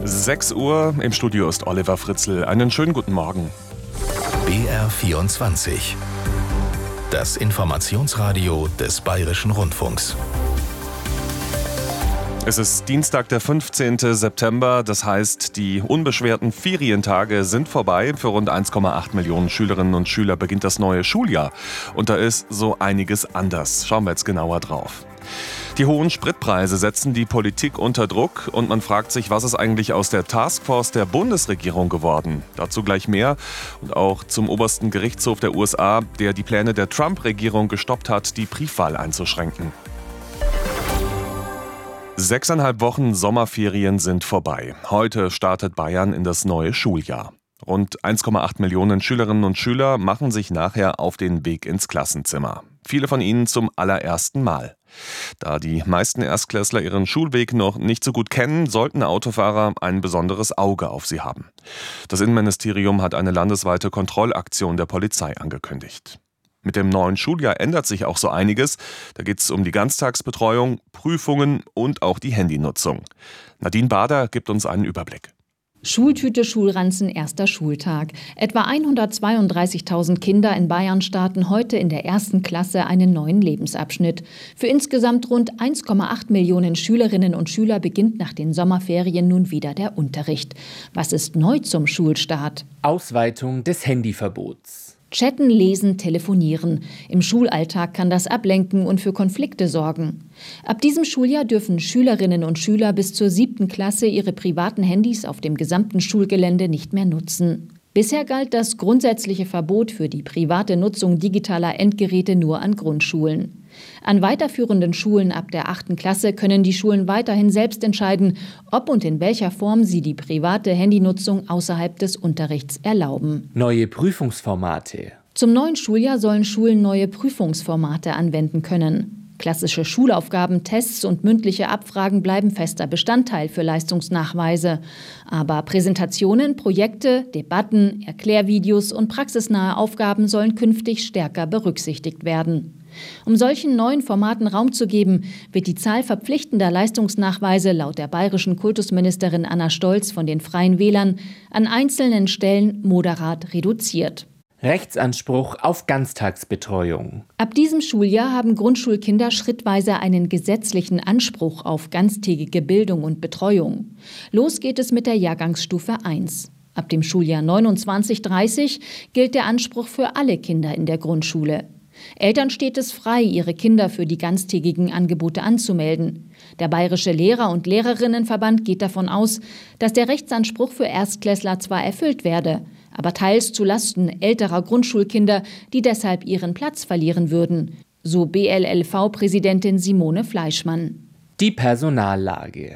6 Uhr, im Studio ist Oliver Fritzl. Einen schönen guten Morgen. BR24. Das Informationsradio des Bayerischen Rundfunks. Es ist Dienstag, der 15. September. Das heißt, die unbeschwerten Ferientage sind vorbei. Für rund 1,8 Millionen Schülerinnen und Schüler beginnt das neue Schuljahr. Und da ist so einiges anders. Schauen wir jetzt genauer drauf. Die hohen Spritpreise setzen die Politik unter Druck und man fragt sich, was ist eigentlich aus der Taskforce der Bundesregierung geworden? Dazu gleich mehr und auch zum obersten Gerichtshof der USA, der die Pläne der Trump-Regierung gestoppt hat, die Briefwahl einzuschränken. 6,5 Wochen Sommerferien sind vorbei. Heute startet Bayern in das neue Schuljahr. Rund 1,8 Millionen Schülerinnen und Schüler machen sich nachher auf den Weg ins Klassenzimmer. Viele von ihnen zum allerersten Mal. Da die meisten Erstklässler ihren Schulweg noch nicht so gut kennen, sollten Autofahrer ein besonderes Auge auf sie haben. Das Innenministerium hat eine landesweite Kontrollaktion der Polizei angekündigt. Mit dem neuen Schuljahr ändert sich auch so einiges. Da geht es um die Ganztagsbetreuung, Prüfungen und auch die Handynutzung. Nadine Bader gibt uns einen Überblick. Schultüte, Schulranzen, erster Schultag. Etwa 132.000 Kinder in Bayern starten heute in der ersten Klasse einen neuen Lebensabschnitt. Für insgesamt rund 1,8 Millionen Schülerinnen und Schüler beginnt nach den Sommerferien nun wieder der Unterricht. Was ist neu zum Schulstart? Ausweitung des Handyverbots. Chatten, lesen, telefonieren. Im Schulalltag kann das ablenken und für Konflikte sorgen. Ab diesem Schuljahr dürfen Schülerinnen und Schüler bis zur 7. Klasse ihre privaten Handys auf dem gesamten Schulgelände nicht mehr nutzen. Bisher galt das grundsätzliche Verbot für die private Nutzung digitaler Endgeräte nur an Grundschulen. An weiterführenden Schulen ab der 8. Klasse können die Schulen weiterhin selbst entscheiden, ob und in welcher Form sie die private Handynutzung außerhalb des Unterrichts erlauben. Neue Prüfungsformate. Zum neuen Schuljahr sollen Schulen neue Prüfungsformate anwenden können. Klassische Schulaufgaben, Tests und mündliche Abfragen bleiben fester Bestandteil für Leistungsnachweise. Aber Präsentationen, Projekte, Debatten, Erklärvideos und praxisnahe Aufgaben sollen künftig stärker berücksichtigt werden. Um solchen neuen Formaten Raum zu geben, wird die Zahl verpflichtender Leistungsnachweise laut der bayerischen Kultusministerin Anna Stolz von den Freien Wählern an einzelnen Stellen moderat reduziert. Rechtsanspruch auf Ganztagsbetreuung. Ab diesem Schuljahr haben Grundschulkinder schrittweise einen gesetzlichen Anspruch auf ganztägige Bildung und Betreuung. Los geht es mit der Jahrgangsstufe 1. Ab dem Schuljahr 29/30 gilt der Anspruch für alle Kinder in der Grundschule. Eltern steht es frei, ihre Kinder für die ganztägigen Angebote anzumelden. Der Bayerische Lehrer- und Lehrerinnenverband geht davon aus, dass der Rechtsanspruch für Erstklässler zwar erfüllt werde, aber teils zulasten älterer Grundschulkinder, die deshalb ihren Platz verlieren würden, so BLLV-Präsidentin Simone Fleischmann. Die Personallage.